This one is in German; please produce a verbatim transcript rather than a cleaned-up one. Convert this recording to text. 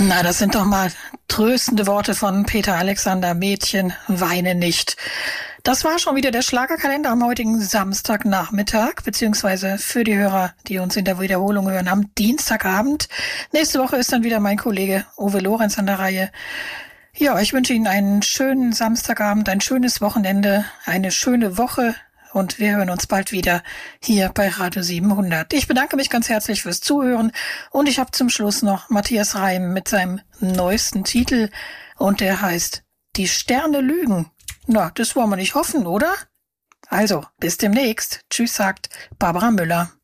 Na, das sind doch mal tröstende Worte von Peter Alexander. Mädchen, weine nicht. Das war schon wieder der Schlagerkalender am heutigen Samstagnachmittag, beziehungsweise für die Hörer, die uns in der Wiederholung hören, am Dienstagabend. Nächste Woche ist dann wieder mein Kollege Uwe Lorenz an der Reihe. Ja, ich wünsche Ihnen einen schönen Samstagabend, ein schönes Wochenende, eine schöne Woche. Und wir hören uns bald wieder hier bei Radio siebenhundert. Ich bedanke mich ganz herzlich fürs Zuhören und ich habe zum Schluss noch Matthias Reim mit seinem neuesten Titel und der heißt Die Sterne lügen. Na, das wollen wir nicht hoffen, oder? Also, bis demnächst. Tschüss, sagt Barbara Müller.